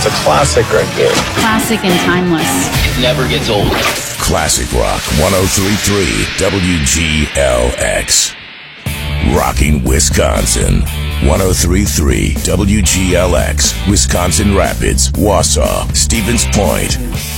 It's a classic right there. Classic and timeless. It never gets old. Classic Rock 103.3 WGLX. Rocking Wisconsin. 103.3 WGLX. Wisconsin Rapids, Wausau, Stevens Point.